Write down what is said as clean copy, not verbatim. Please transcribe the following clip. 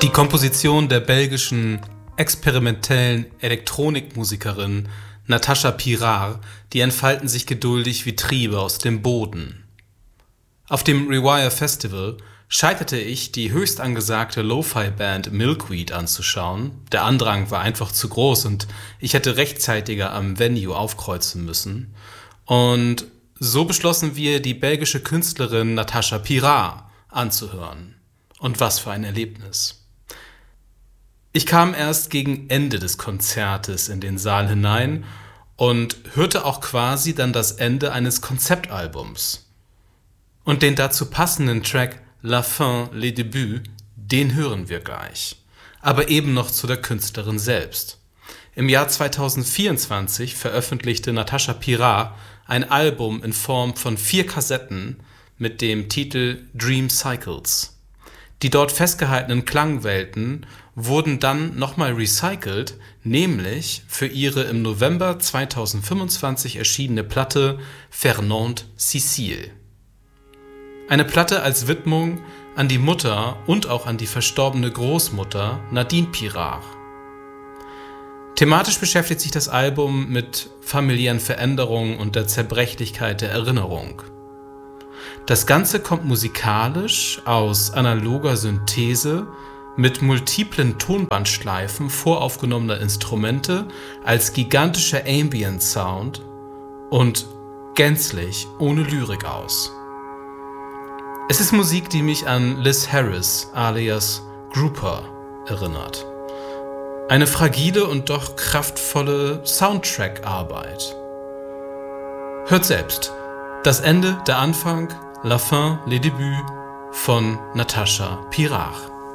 Die Komposition der belgischen experimentellen Elektronikmusikerin Natascha Pirard, die entfalten sich geduldig wie Triebe aus dem Boden. Auf dem Rewire Festival scheiterte ich, die höchst angesagte Lo-Fi-Band Milkweed anzuschauen. Der Andrang war einfach zu groß und ich hätte rechtzeitiger am Venue aufkreuzen müssen. Und so beschlossen wir, die belgische Künstlerin Natascha Pirard anzuhören. Und was für ein Erlebnis. Ich kam erst gegen Ende des Konzertes in den Saal hinein und hörte auch quasi dann das Ende eines Konzeptalbums. Und den dazu passenden Track La Fin, les débuts, den hören wir gleich. Aber eben noch zu der Künstlerin selbst. Im Jahr 2024 veröffentlichte Natascha Pirard ein Album in Form von 4 Kassetten mit dem Titel Dream Cycles. Die dort festgehaltenen Klangwelten wurden dann nochmal recycelt, nämlich für ihre im November 2025 erschienene Platte Fernande Cécile. Eine Platte als Widmung an die Mutter und auch an die verstorbene Großmutter Nadine Pirard. Thematisch beschäftigt sich das Album mit familiären Veränderungen und der Zerbrechlichkeit der Erinnerung. Das Ganze kommt musikalisch aus analoger Synthese mit multiplen Tonbandschleifen voraufgenommener Instrumente als gigantischer Ambient Sound und gänzlich ohne Lyrik aus. Es ist Musik, die mich an Liz Harris alias Grouper erinnert. Eine fragile und doch kraftvolle Soundtrack-Arbeit. Hört selbst. Das Ende, der Anfang, La Fin, les débuts von Natascha Pirard.